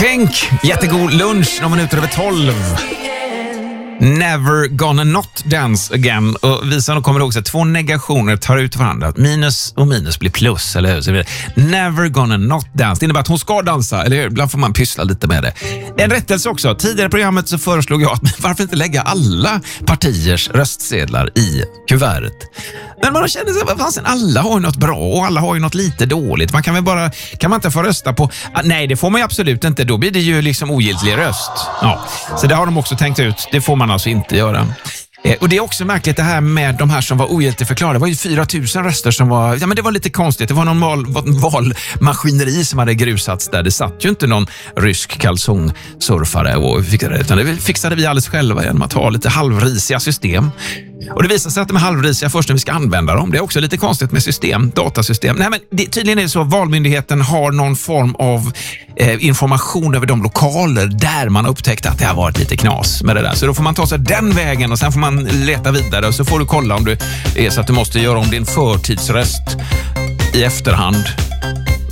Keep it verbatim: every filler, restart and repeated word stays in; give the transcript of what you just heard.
Pink, jättegod lunch, några minuter över tolv. Never gonna not dance again. Och vi som kommer ihåg så att två negationer tar ut varandra. Minus och minus blir plus, eller hur? Så det never gonna not dance. Det innebär att hon ska dansa, eller hur? Ibland får man pyssla lite med det. En rättelse också. Tidigare i programmet så föreslog jag att varför inte lägga alla partiers röstsedlar i kuvertet? Men man känner sig, vad fan, alla har ju något bra och alla har ju något lite dåligt. Man kan väl bara, kan man inte få rösta på, ah, nej det får man ju absolut inte, då blir det ju liksom ogiltig röst. Ja, så det har de också tänkt ut, det får man alltså inte göra. Eh, och det är också märkligt det här med de här som var ogiltigt förklarade. Det var ju fyra tusen röster som var, ja men det var lite konstigt. Det var någon val, valmaskineri som hade grusats där. Det satt ju inte någon rysk kalsongsurfare och fixade det, utan det fixade vi alldeles själva genom att ha lite halvrisiga system. Och det visar sig att de är halvrisiga först när vi ska använda dem. Det är också lite konstigt med system, datasystem. Nej, men det, tydligen är det så att Valmyndigheten har någon form av eh, information över de lokaler där man upptäckte att det har varit lite knas med det där. Så då får man ta sig den vägen och sen får man leta vidare och så får du kolla om du är så att du måste göra om din förtidsröst i efterhand